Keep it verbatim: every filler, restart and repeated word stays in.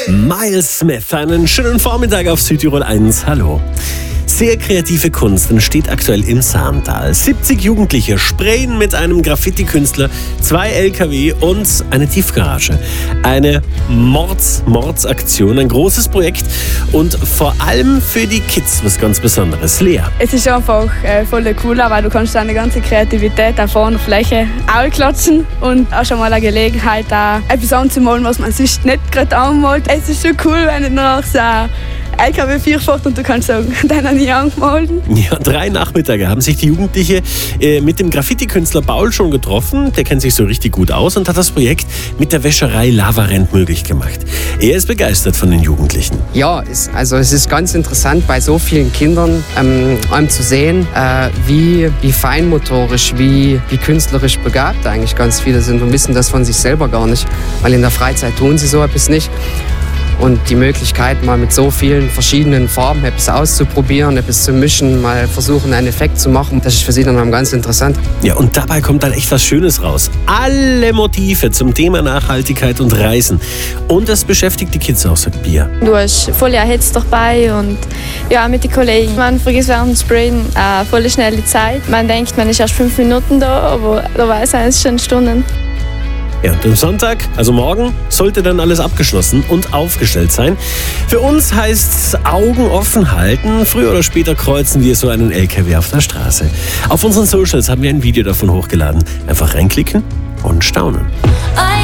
Miles Smith, einen schönen Vormittag auf Südtirol eins. Hallo. Sehr kreative Kunst entsteht aktuell im Saantal. siebzig Jugendliche sprayen mit einem Graffiti-Künstler, zwei L K W und eine Tiefgarage. Eine Mords, Mordsaktion, ein großes Projekt und vor allem für die Kids was ganz Besonderes. Lea. Es ist einfach äh, voll cool, weil du kannst deine ganze Kreativität auf einer Fläche ausklatschen und auch schon mal eine Gelegenheit, da etwas anzumalen, was man sonst nicht gerade anmalt. Es ist schon cool, wenn du danach so L K W vier fährt und du kannst sagen, deinen nie angemalt. Ja, drei Nachmittage haben sich die Jugendlichen äh, mit dem Graffiti-Künstler Paul schon getroffen. Der kennt sich so richtig gut aus und hat das Projekt mit der Wäscherei Lavarent möglich gemacht. Er ist begeistert von den Jugendlichen. Ja, es, also es ist ganz interessant, bei so vielen Kindern ähm, einem zu sehen, äh, wie, wie feinmotorisch, wie, wie künstlerisch begabt eigentlich ganz viele sind und wissen das von sich selber gar nicht, weil in der Freizeit tun sie so etwas nicht. Und die Möglichkeit, mal mit so vielen verschiedenen Farben etwas auszuprobieren, etwas zu mischen, mal versuchen, einen Effekt zu machen, das ist für sie dann ganz interessant. Ja, und dabei kommt dann echt was Schönes raus. Alle Motive zum Thema Nachhaltigkeit und Reisen. Und das beschäftigt die Kids auch, sagt Bia. Du hast voll Hitze dabei und ja, mit den Kollegen. Man vergisst während dem Sprayen äh, voll schnell die Zeit. Man denkt, man ist erst fünf Minuten da, aber da weiß man, es ist schon Stunden. Ja, und am Sonntag, also morgen, sollte dann alles abgeschlossen und aufgestellt sein. Für uns heißt es Augen offen halten. Früher oder später kreuzen wir so einen L K W auf der Straße. Auf unseren Socials haben wir ein Video davon hochgeladen. Einfach reinklicken und staunen.